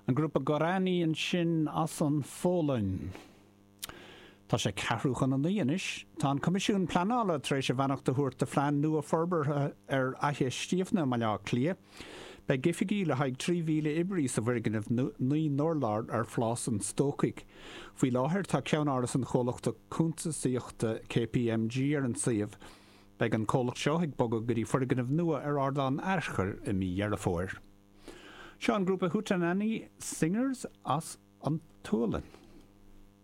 An grúpa Gorani an sin as an fólainn. Tá sé ceathrúchan an íonis, tá an comisiún planála tar éis a bheannach de thuairt de phlean nua forbar ar aithne stíomhna mai le clia. Bei gifiigi le haig 3,000 ibrí sa bhirginmh ní Norlard ar flás an stócaigh. Bhí láthir tá ceann áras an cholaachta cúntasaíochta KPMG ar an saomh, beag an cholacht seo ag bogad gurí forginmh nua ar ardán airchar I mí dhearafóir. Seo an grúpa Hootenanny Singers as an Tualainn.